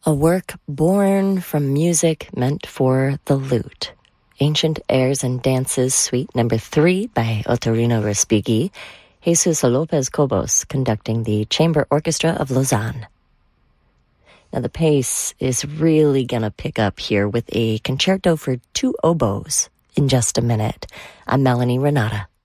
A work born from music meant for the lute. Ancient Airs and Dances, Suite Number 3 by Otorino Respighi. Jesus Lopez Cobos conducting the Chamber Orchestra of Lausanne. Now the pace is really gonna pick up here with a concerto for two oboes in just a minute. I'm Melanie Renata.